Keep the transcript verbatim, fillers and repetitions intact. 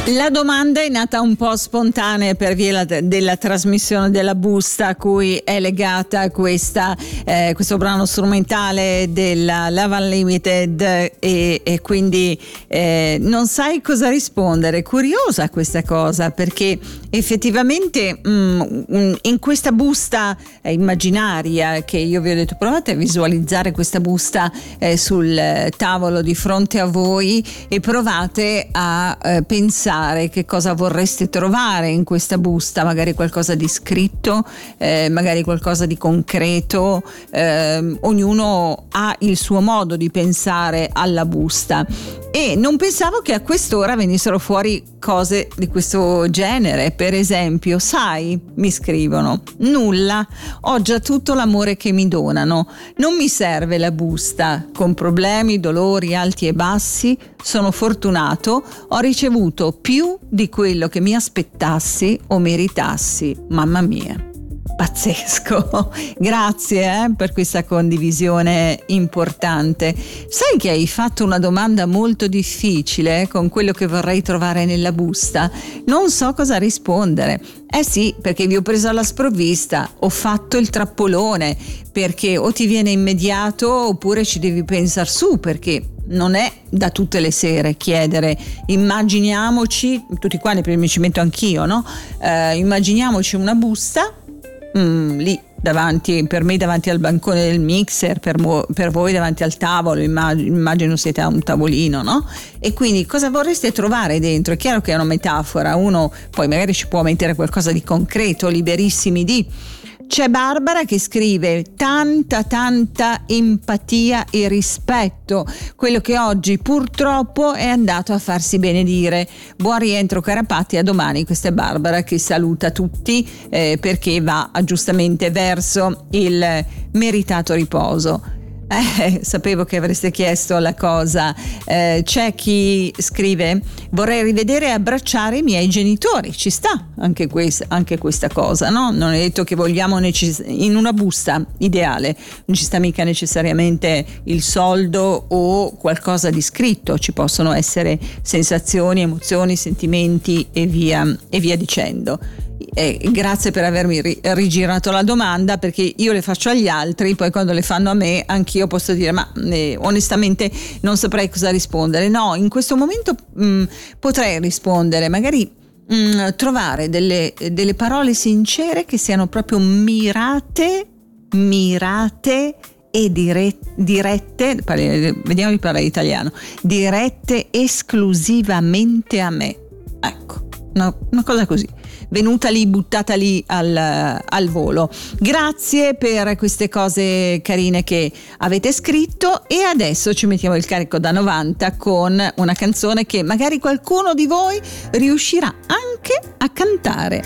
La domanda è nata un po' spontanea per via della trasmissione della busta a cui è legata questa, eh, questo brano strumentale della Love Unlimited e, e quindi eh, non sai cosa rispondere. Curiosa questa cosa, perché effettivamente mh, in questa busta eh, immaginaria che io vi ho detto, provate a visualizzare questa busta eh, sul tavolo di fronte a voi e provate a eh, pensare che cosa vorreste trovare in questa busta, magari qualcosa di scritto, eh, magari qualcosa di concreto, eh, ognuno ha il suo modo di pensare alla busta e non pensavo che a quest'ora venissero fuori cose di questo genere. Per esempio, sai, mi scrivono: nulla, ho già tutto l'amore che mi donano, non mi serve la busta, con problemi, dolori alti e bassi, sono fortunato, ho ricevuto più di quello che mi aspettassi o meritassi. Mamma mia, pazzesco. Grazie eh, per questa condivisione importante. Sai che hai fatto una domanda molto difficile con quello che vorrei trovare nella busta? Non so cosa rispondere. Eh sì, perché vi ho preso alla sprovvista, ho fatto il trappolone, perché o ti viene immediato oppure ci devi pensare su, perché non è da tutte le sere chiedere. Immaginiamoci, tutti quanti, perché mi ci metto anch'io, no? Eh, immaginiamoci una busta mm, lì davanti, per me davanti al bancone del mixer, per, mo, per voi davanti al tavolo, immagino, immagino siete a un tavolino, no? E quindi cosa vorreste trovare dentro? È chiaro che è una metafora, uno poi magari ci può mettere qualcosa di concreto, liberissimi di. C'è Barbara che scrive: tanta tanta empatia e rispetto, quello che oggi purtroppo è andato a farsi benedire. Buon rientro Carapatti, a domani. Questa è Barbara che saluta tutti eh, perché va giustamente verso il meritato riposo. Eh, sapevo che avreste chiesto la cosa. Eh, c'è chi scrive: vorrei rivedere e abbracciare i miei genitori. Ci sta anche, questa, anche questa cosa, no? Non è detto che vogliamo necess- in una busta ideale non ci sta mica necessariamente il soldo o qualcosa di scritto, ci possono essere sensazioni, emozioni, sentimenti e via, e via dicendo. Eh, grazie per avermi ri- rigirato la domanda, perché io le faccio agli altri, poi quando le fanno a me anch'io posso dire ma eh, onestamente non saprei cosa rispondere. No, in questo momento mh, potrei rispondere, magari mh, trovare delle, delle parole sincere che siano proprio mirate, mirate e dire, dirette, parli, vediamo di parlare italiano, dirette esclusivamente a me. Ecco, una, una cosa così, venuta lì, buttata lì al, al volo. Grazie per queste cose carine che avete scritto e adesso ci mettiamo il carico da novanta con una canzone che magari qualcuno di voi riuscirà anche a cantare.